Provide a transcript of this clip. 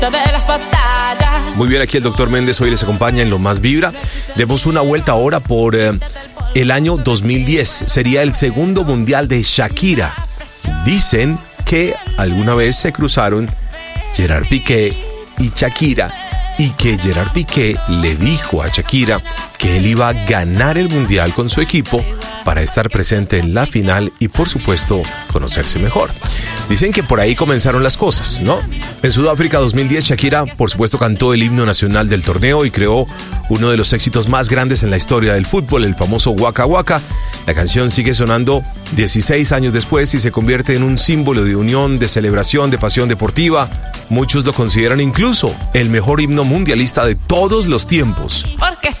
de las batallas. Muy bien, aquí el Dr. Méndez hoy les acompaña en Lo Más Vibra. Demos una vuelta ahora por el año 2010. Sería el segundo mundial de Shakira. Dicen que alguna vez se cruzaron Gerard Piqué y Shakira, y que Gerard Piqué le dijo a Shakira que él iba a ganar el mundial con su equipo para estar presente en la final y, por supuesto, conocerse mejor. Dicen que por ahí comenzaron las cosas, ¿no? En Sudáfrica 2010, Shakira, por supuesto, cantó el himno nacional del torneo y creó uno de los éxitos más grandes en la historia del fútbol, el famoso Waka Waka. La canción sigue sonando 16 años después y se convierte en un símbolo de unión, de celebración, de pasión deportiva. Muchos lo consideran incluso el mejor himno mundialista de todos los tiempos. Porque